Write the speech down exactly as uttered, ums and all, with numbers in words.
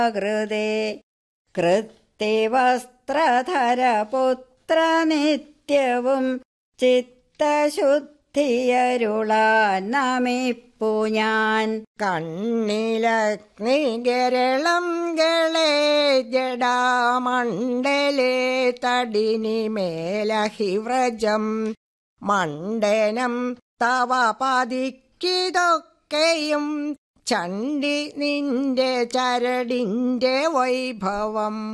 കൃതേ കൃത്തിവസ്ത്രധര പുത്ര നിത്യവും ചിത്തശുദ്ധിയരുളാൻ നമിപ്പു ഞാൻ. കണ്ണിലഗ്നികരളം ഗളേ ജടാമണ്ഡലേ തടിനി മേലഹിവ്രജം മണ്ഡനം തവ പതിക്കിതൊക്കെയും ചണ്ഡി നിന്റെ ചരടിന്റെ വൈഭവം.